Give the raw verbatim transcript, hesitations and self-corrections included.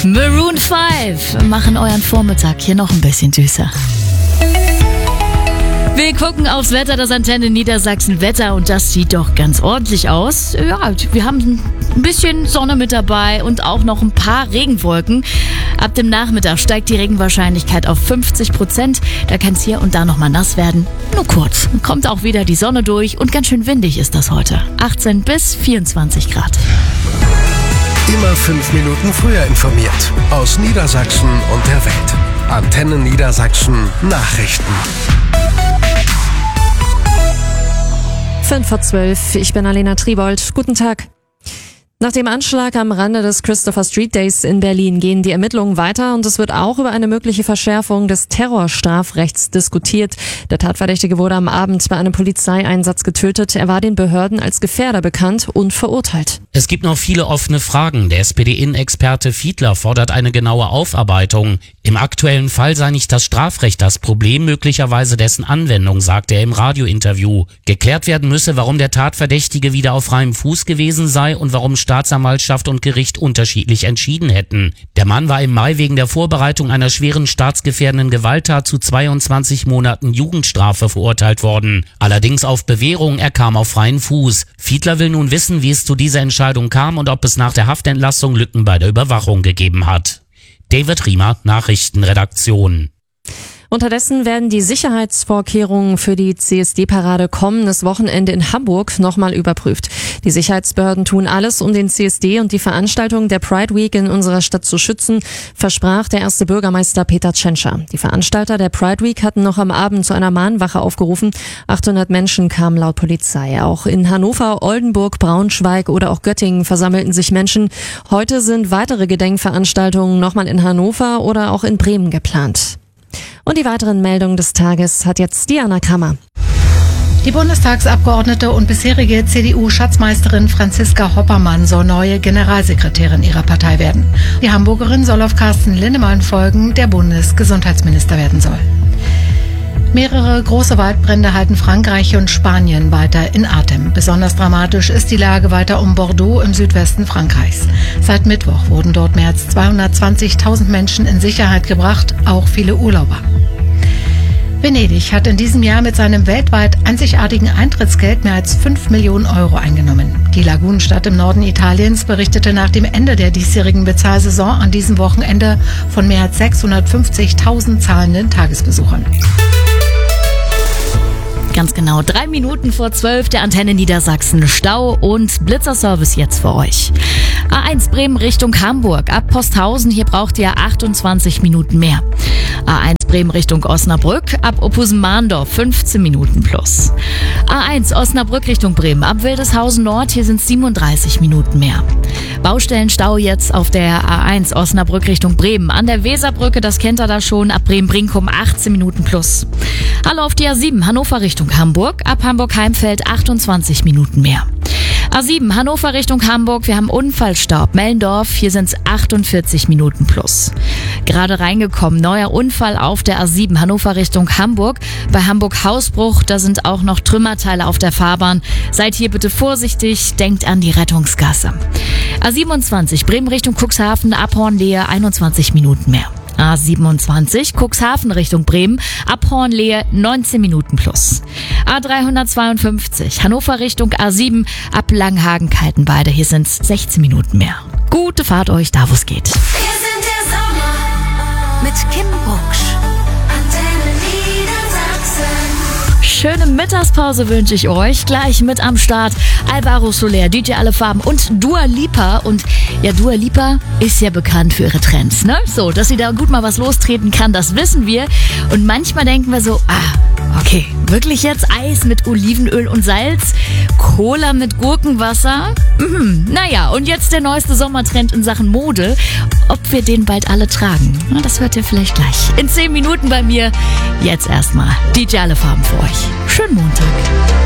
Maroon fünf machen euren Vormittag hier noch ein bisschen süßer. Wir gucken aufs Wetter, das Antenne Niedersachsen Wetter, und das sieht doch ganz ordentlich aus. Ja, wir haben ein bisschen Sonne mit dabei und auch noch ein paar Regenwolken. Ab dem Nachmittag steigt die Regenwahrscheinlichkeit auf fünfzig Prozent. Da kann es hier und da nochmal nass werden. Nur kurz. Kommt auch wieder die Sonne durch und ganz schön windig ist das heute. achtzehn bis vierundzwanzig Grad. Immer fünf Minuten früher informiert. Aus Niedersachsen und der Welt. Antenne Niedersachsen Nachrichten. fünf vor zwölf, ich bin Alena Tribold. Guten Tag. Nach dem Anschlag am Rande des Christopher Street Days in Berlin gehen die Ermittlungen weiter und es wird auch über eine mögliche Verschärfung des Terrorstrafrechts diskutiert. Der Tatverdächtige wurde am Abend bei einem Polizeieinsatz getötet. Er war den Behörden als Gefährder bekannt und verurteilt. Es gibt noch viele offene Fragen. Der S P D-Innenexperte Fiedler fordert eine genaue Aufarbeitung. Im aktuellen Fall sei nicht das Strafrecht das Problem, möglicherweise dessen Anwendung, sagte er im Radiointerview. Geklärt werden müsse, warum der Tatverdächtige wieder auf freiem Fuß gewesen sei und warum Staatsanwaltschaft und Gericht unterschiedlich entschieden hätten. Der Mann war im Mai wegen der Vorbereitung einer schweren staatsgefährdenden Gewalttat zu zweiundzwanzig Monaten Jugendstrafe verurteilt worden. Allerdings auf Bewährung, er kam auf freien Fuß. Fiedler will nun wissen, wie es zu dieser Entscheidung kam und ob es nach der Haftentlassung Lücken bei der Überwachung gegeben hat. David Riemer, Nachrichtenredaktion. Unterdessen werden die Sicherheitsvorkehrungen für die C S D-Parade kommendes Wochenende in Hamburg nochmal überprüft. Die Sicherheitsbehörden tun alles, um den C S D und die Veranstaltung der Pride Week in unserer Stadt zu schützen, versprach der erste Bürgermeister Peter Tschentscher. Die Veranstalter der Pride Week hatten noch am Abend zu einer Mahnwache aufgerufen. achthundert Menschen kamen laut Polizei. Auch in Hannover, Oldenburg, Braunschweig oder auch Göttingen versammelten sich Menschen. Heute sind weitere Gedenkveranstaltungen nochmal in Hannover oder auch in Bremen geplant. Und die weiteren Meldungen des Tages hat jetzt Diana Kammer. Die Bundestagsabgeordnete und bisherige C D U-Schatzmeisterin Franziska Hoppermann soll neue Generalsekretärin ihrer Partei werden. Die Hamburgerin soll auf Carsten Linnemann folgen, der Bundesgesundheitsminister werden soll. Mehrere große Waldbrände halten Frankreich und Spanien weiter in Atem. Besonders dramatisch ist die Lage weiter um Bordeaux im Südwesten Frankreichs. Seit Mittwoch wurden dort mehr als zweihundertzwanzigtausend Menschen in Sicherheit gebracht, auch viele Urlauber. Venedig hat in diesem Jahr mit seinem weltweit einzigartigen Eintrittsgeld mehr als fünf Millionen Euro eingenommen. Die Lagunenstadt im Norden Italiens berichtete nach dem Ende der diesjährigen Bezahlsaison an diesem Wochenende von mehr als sechshundertfünfzigtausend zahlenden Tagesbesuchern. Ganz genau, drei Minuten vor zwölf, der Antenne Niedersachsen Stau und Blitzerservice jetzt für euch. A eins Bremen Richtung Hamburg, ab Posthausen, hier braucht ihr achtundzwanzig Minuten mehr. A eins Bremen Richtung Osnabrück, ab Ophusen-Mahndorf fünfzehn Minuten plus. A eins Osnabrück Richtung Bremen, ab Wildeshausen Nord, hier sind siebenunddreißig Minuten mehr. Baustellenstau jetzt auf der A eins Osnabrück Richtung Bremen. An der Weserbrücke, das kennt ihr da schon, ab Bremen-Brinkum achtzehn Minuten plus. Hallo auf die A sieben Hannover Richtung Hamburg, ab Hamburg-Heimfeld achtundzwanzig Minuten mehr. A sieben Hannover Richtung Hamburg, wir haben Unfallstaub. Mellendorf, hier sind es achtundvierzig Minuten plus. Gerade reingekommen, neuer Unfall auf der A sieben Hannover Richtung Hamburg. Bei Hamburg-Hausbruch, da sind auch noch Trümmerteile auf der Fahrbahn. Seid hier bitte vorsichtig, denkt an die Rettungsgasse. A siebenundzwanzig Bremen Richtung Cuxhaven, ab Hornlehe einundzwanzig Minuten mehr. A siebenundzwanzig Cuxhaven Richtung Bremen, ab Hornlehe neunzehn Minuten plus. A dreihundertzweiundfünfzig Hannover Richtung A sieben, ab Langhagen-Kaltenweide, hier sind es sechzehn Minuten mehr. Gute Fahrt euch, da wo es geht. Wir sind der Sommer mit Kim Bucksch. Antenne Niedersachsen. Schöne Mittagspause wünsche ich euch. Gleich mit am Start Alvaro Soler, D J Alle Farben und Dua Lipa. Und ja, Dua Lipa ist ja bekannt für ihre Trends, ne? So, dass sie da gut mal was lostreten kann, das wissen wir. Und manchmal denken wir so, ah, okay, wirklich jetzt Eis mit Olivenöl und Salz? Cola mit Gurkenwasser? Mhm, naja, und jetzt der neueste Sommertrend in Sachen Mode. Ob wir den bald alle tragen? Na, das hört ihr vielleicht gleich. In zehn Minuten bei mir. Jetzt erstmal D J Alle Farben für euch. Schönen Montag.